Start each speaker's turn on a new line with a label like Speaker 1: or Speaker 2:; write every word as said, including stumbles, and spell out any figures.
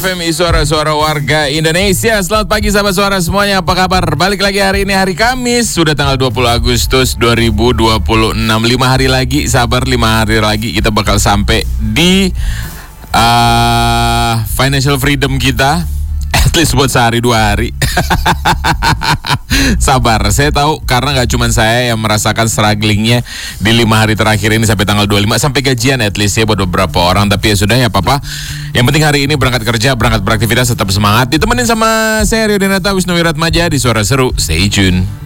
Speaker 1: F M, suara-suara warga Indonesia. Selamat pagi sahabat suara semuanya, apa kabar? Balik lagi hari ini, hari Kamis, sudah tanggal dua puluh Agustus dua ribu dua puluh enam. Lima hari lagi, sabar lima hari lagi kita bakal sampai di uh, financial freedom kita. At least buat sehari dua hari. Sabar, saya tahu karena gak cuma saya yang merasakan strugglingnya di lima hari terakhir ini sampai tanggal dua puluh lima, sampai gajian at least ya buat beberapa orang. Tapi ya sudah, ya apa-apa. Yang penting hari ini berangkat kerja, berangkat beraktivitas, tetap semangat. Ditemenin sama saya Rio Denata Wisnu Wiratmaja di Suara Seru. Stay tune.